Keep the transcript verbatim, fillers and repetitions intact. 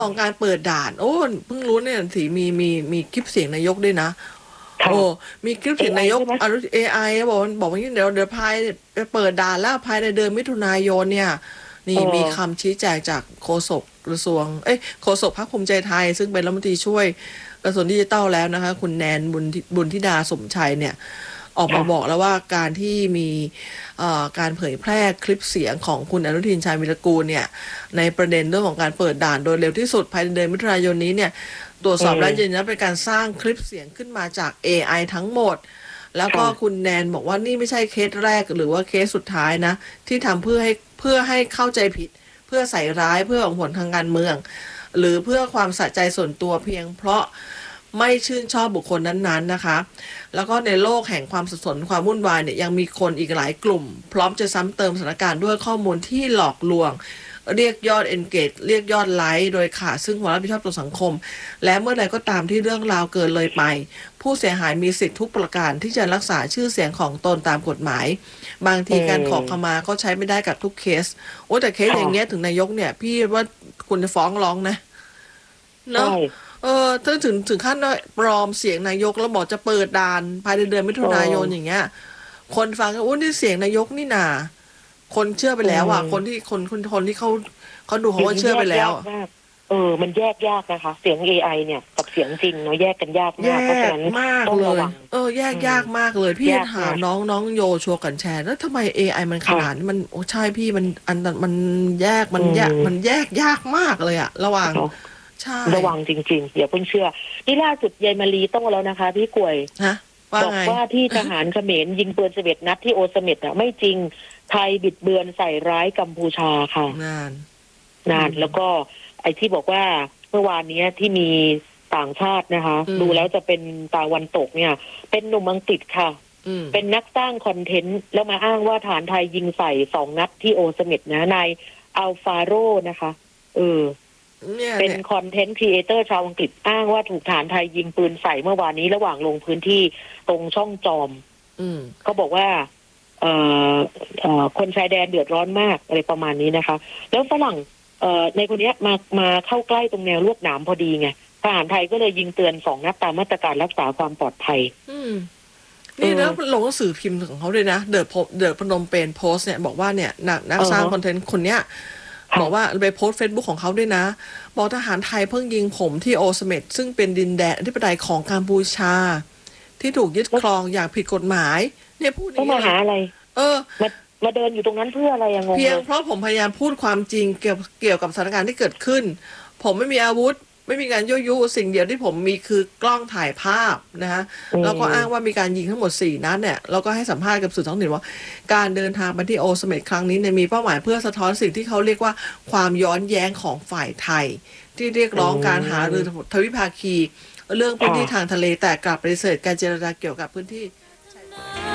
ของการเปิดด่านโอ้เพิ่งรู้เนี่ยสิมีมีมีคลิปเสียงนายกด้วยนะโอ้ค่ะมีคลิปเสียงนาเอ ไอยกใช่ไหมอนุเอไอบอกบอกว่าเดี๋ยวเดี๋ยวภายไปเปิดด่านแล้วภายในเดือนมิถุนายนเนี่ยเอนี่อมีคำชี้แจงจากโฆษกกระทรวงเอ้ยโฆษกพรรคภูมิใจไทยซึ่งเป็นรัฐมนตรีช่วยกระทรวงดิจิทัลแล้วนะคะคุณแนนบุญบุญธิดาสมชัยเนี่ยออกมาค่ะบอกแล้วว่าการที่มีการเผยแพร่คลิปเสียงของคุณอนุทินชาญวิรกูลเนี่ยในประเด็นเรื่องของการเปิดด่านโดยเร็วที่สุดภายในเดือนมิถุนายนนี้เนี่ยตรวจอืสอบและยืนมยันเป็นการสร้างคลิปเสียงขึ้นมาจาก เอ ไอ ทั้งหมดแล้วก็คุค่ะณแนนบอกว่านี่ไม่ใช่เคสแรกหรือว่าเคสสุดท้ายนะที่ทำเพื่อให้เพื่อให้เข้าใจผิดเพื่อใส่ร้ายเพื่อหวังผลทางการเมืองหรือเพื่อความสะใจส่วนตัวเพียงเพราะไม่ชื่นชอบบุคคลนั้นๆนะคะแล้วก็ในโลกแห่งความสับสนความวุ่นวายเนี่ยยังมีคนอีกหลายกลุ่มพร้อมจะซ้ำเติมสถานการณ์ด้วยข้อมูลที่หลอกลวงเรียกยอด engage เรียกยอดไลค์โดยขาดซึ่งความรับผิดชอบต่อสังคมและเมื่อใดก็ตามที่เรื่องราวเกินเลยไปผู้เสียหายมีสิทธิทุกประการที่จะรักษาชื่อเสียงของตนตามกฎหมายบางอืทีการขอขมมาก็ใช้ไม่ได้กับทุกเคสโอ้แต่เคสอย่างเงี้ยค่ะถึงนายกเนี่ยพี่ว่าคุณจะฟ้องร้องนะใช่เนาะเออถ้าถึงถึงขั้นว่าปลอมเสียงนายกแล้วบอกจะเปิดด่านภายในเดือนมิเอถุนายนออย่างเงี้ยคนฟังก็อุ้ยนี่เสียงนายกนี่นาคนเชื่อไปอืแล้วอ่ะคนมที่คนคนคนที่เขาเขาดูเขาเดี๋ยวก็เชื่อนี้แยกไปแล้วยากมากเออมันแยกยากนะคะเสียง เอ ไอ เนี่ยกับเสียงจริงเนาะแยกกันยากแยมากเพราะฉะกนั้นมากเลยต้องระวังเออแยกอืมยากมากเลยพี่ยากถามมากน้องน้องโยชัวกันแชร์แล้วทำไม เอ ไอ มันขนาดค่ะนี้มันโอ้ใช่พี่มันอันมันแยกมัอืนแยกมันมแยกยากมากเลยอะระหว่างเนาะใช่ระวังจริงๆอย่าเพิ่งเชื่อนี่ล่าสุดยายมารีต้องแล้วนะคะพี่กวยฮะว่าบอกไงว่าที่ทหารเขมรยิงปืนเสเนัดที่โอเสเม็ดอ่ะไม่จริงไทยบิดเบือนใส่ร้ายกัมพูชาค่ะนานนานอืมแล้วก็ไอ้ที่บอกว่าเมื่อวานนี้ที่มีต่างชาตินะคะอืมดูแล้วจะเป็นตะวันตกเนี่ย เป็นหนุ่มอังกฤษค่ะอืมเป็นนักสร้างคอนเทนต์แล้วมาอ้างว่าฐานไทยยิงใส่สองนัดที่โอเสเม็ดนะนายอัลฟาโรนะคะเออเนี่ยเป็นเนี่ยคอนเทนต์ครีเอเตอร์ชาวอังกฤษอ้างว่าถูกฐานไทยยิงปืนใส่เมื่อวานนี้ระหว่างลงพื้นที่ตรงช่องจอมอืมเขาบอกว่าเอ่อเอ่อคนชายแดนเดือดร้อนมากอะไรประมาณนี้นะคะ แล้วฝรั่งเอ่อในคนนี้มามาเข้าใกล้ตรงแนวลวดหนามพอดีไงทหารไทยก็เลยยิงเตือนสองนัดตามมาตรการรักษาความปลอดภัยอืมเอนี่อแล้วลงหนังสือพิมพ์ของเขาด้วยนะเดอะเดอะพนมเปญโพสเนี่ยบอกว่าเนี่ยนักนักเออสร้างฮะคอนเทนต์คนเนี้ยบค่ะอกว่าไปโพสเฟซบุ๊กของเขาด้วยนะบอกทหารไทยเพิ่งยิงผมที่โอเสเม็ดซึ่งเป็นดินแดนอธิปไตยของกัมพูชาที่ถูกยึดแล้วครองอย่างผิดกฎหมายเนี่ยพูดอย่าต้องงนี้เลยมาหาอะไรเออมามาเดินอยู่ตรงนั้นเพื่ออะไรอะงงเพียเลยงเพราะผมพยายามพูดความจริงเกี่ยวเกี่ยวกับสถานการณ์ที่เกิดขึ้นผมไม่มีอาวุธไม่มีการยั่วยุสิ่งเดียวที่ผมมีคือกล้องถ่ายภาพนะฮะอืแล้วก็อ้างมว่ามีการยิงทั้งหมดสี่นัดเนี่ยแล้วก็ให้สัมภาษณ์กับสื่อท้องถิ่นว่าการเดินทางไปที่โอเสเม็ดครั้งนี้เนี่ยมีเป้าหมายเพื่อสะท้อนสิ่งที่เขาเรียกว่าความย้อนแย้งของฝ่ายไทยที่เรียกอืร้องการหารือมทวิภาคีเรื่องพื้นค่ะที่ทางทะเลแต่กลับปฏิเสธการเจรจาเกี่ยวกับพื้นที่